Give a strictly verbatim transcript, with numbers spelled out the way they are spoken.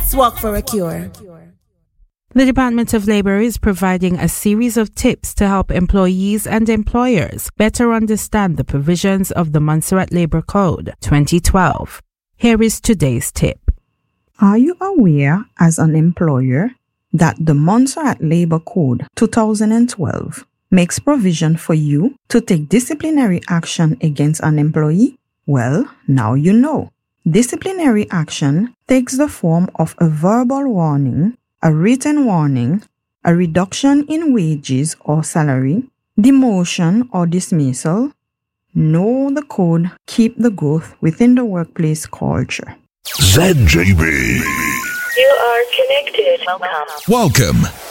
Let's walk for a cure. The Department of Labor is providing a series of tips to help employees and employers better understand the provisions of the Montserrat Labor Code twenty twelve. Here is today's tip. Are you aware as an employer that the Montserrat Labor Code two thousand twelve makes provision for you to take disciplinary action against an employee? Well, now you know. Disciplinary action takes the form of a verbal warning, a written warning, a reduction in wages or salary, demotion or dismissal. Know the code, keep the growth within the workplace culture. Z J B. You are connected. Welcome. Welcome